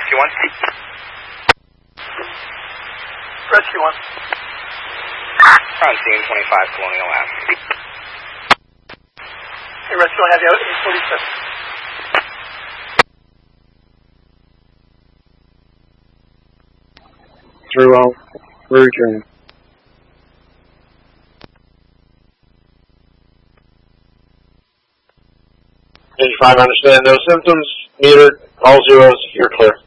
Rescue 1. Rescue 1. On scene 25 Colonial Ave. Hey, Rescue 1, have you out 847. Very well. We're returning. 5, understand no symptoms, metered, all zeros, you're clear.